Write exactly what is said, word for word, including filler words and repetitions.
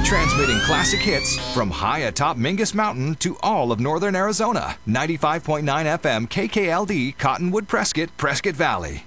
Transmitting classic hits from high atop Mingus Mountain to all of northern Arizona. ninety-five point nine F M K K L D, Cottonwood, Prescott, Prescott Valley.